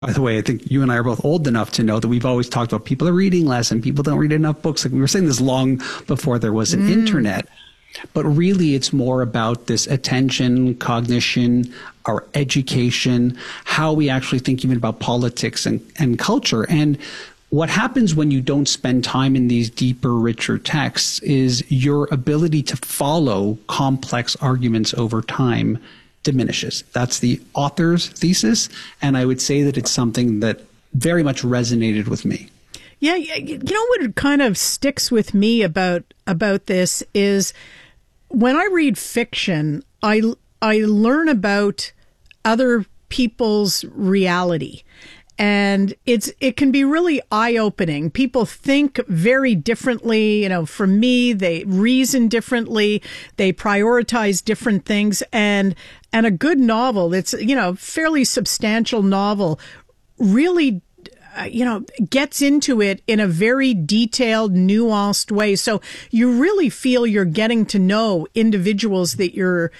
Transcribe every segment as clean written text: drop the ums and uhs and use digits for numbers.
By the way, I think you and I are both old enough to know that we've always talked about people are reading less and people don't read enough books. Like we were saying this long before there was an internet. But really, it's more about this attention, cognition, our education, how we actually think even about politics and culture. And what happens when you don't spend time in these deeper, richer texts is your ability to follow complex arguments over time diminishes. That's the author's thesis. And I would say that it's something that very much resonated with me. Yeah, you know what kind of sticks with me about this is when I read fiction, I learn about other people's reality. And it can be really eye-opening. People think very differently. You know, for me, they reason differently. They prioritize different things. And a good novel, it's, you know, fairly substantial novel, really gets into it in a very detailed, nuanced way. So you really feel you're getting to know individuals that you're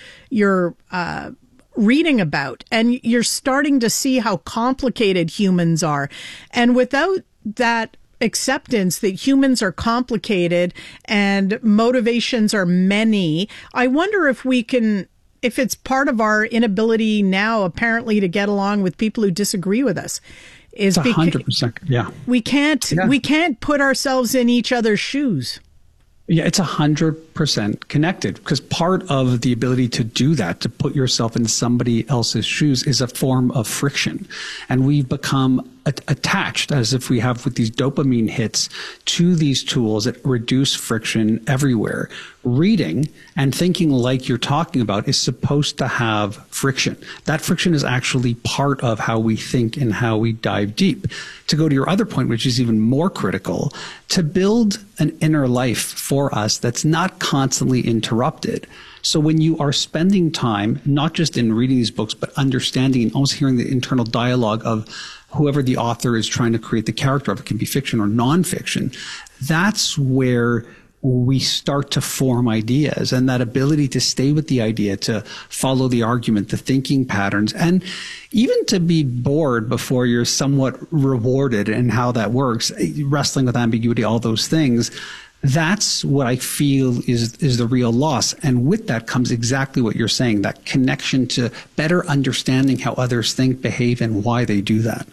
reading about, and you're starting to see how complicated humans are. And without that acceptance that humans are complicated and motivations are many, I wonder if it's part of our inability now, apparently, to get along with people who disagree with us. Is 100%. Yeah. We can't put ourselves in each other's shoes. Yeah, it's 100% connected, because part of the ability to do that, to put yourself in somebody else's shoes, is a form of friction. And we've become attached, as if we have with these dopamine hits, to these tools that reduce friction everywhere. Reading and thinking like you're talking about is supposed to have friction. That friction is actually part of how we think and how we dive deep. To go to your other point, which is even more critical, to build an inner life for us that's not constantly interrupted. So when you are spending time, not just in reading these books, but understanding and almost hearing the internal dialogue of whoever the author is trying to create the character of, it can be fiction or nonfiction, that's where we start to form ideas, and that ability to stay with the idea, to follow the argument, the thinking patterns, and even to be bored before you're somewhat rewarded in how that works, wrestling with ambiguity, all those things. That's what I feel is the real loss. And with that comes exactly what you're saying, that connection to better understanding how others think, behave, and why they do that.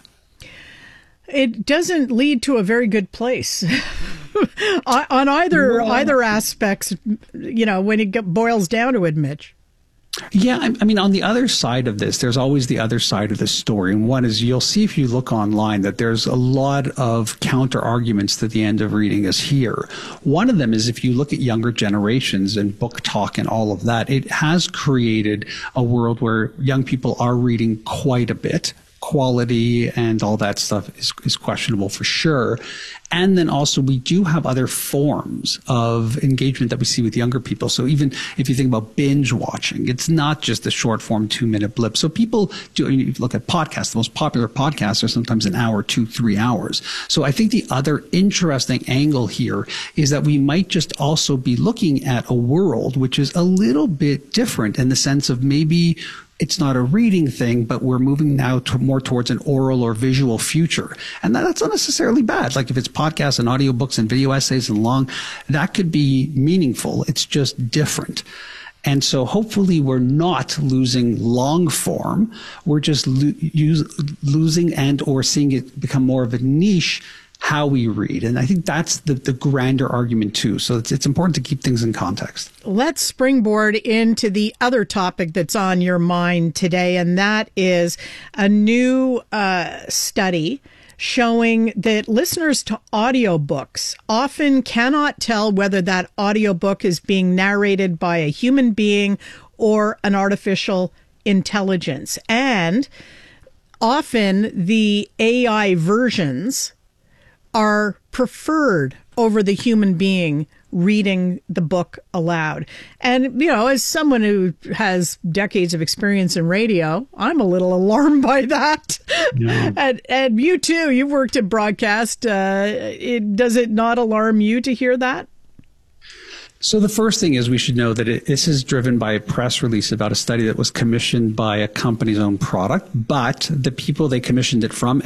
It doesn't lead to a very good place on either aspects, you know, when it boils down to it, Mitch. Yeah, I mean, on the other side of this, there's always the other side of the story. And one is, you'll see if you look online that there's a lot of counter arguments to the end of reading is here. One of them is, if you look at younger generations and book talk and all of that, it has created a world where young people are reading quite a bit. Quality and all that stuff is questionable for sure. And then also we do have other forms of engagement that we see with younger people. So even if you think about binge watching, it's not just a short form 2-minute blip. So people do, you look at podcasts, the most popular podcasts are sometimes an hour, 2-3 hours. So I think the other interesting angle here is that we might just also be looking at a world which is a little bit different, in the sense of maybe it's not a reading thing, but we're moving now more towards an oral or visual future. And that's not necessarily bad. Like if it's podcasts and audiobooks and video essays and long, that could be meaningful. It's just different. And so hopefully we're not losing long form. We're just losing and or seeing it become more of a niche, how we read. And I think that's the grander argument too. So it's important to keep things in context. Let's springboard into the other topic that's on your mind today, and that is a new study showing that listeners to audiobooks often cannot tell whether that audiobook is being narrated by a human being or an artificial intelligence. And often the AI versions are preferred over the human being reading the book aloud. And, you know, as someone who has decades of experience in radio, I'm a little alarmed by that. Yeah. And you too, you've worked in broadcast. Does it not alarm you to hear that? So the first thing is we should know that this is driven by a press release about a study that was commissioned by a company's own product, but the people they commissioned it from,